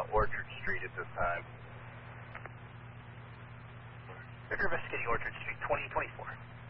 Orchard Street at this time. Victor investigating Orchard Street, 2024.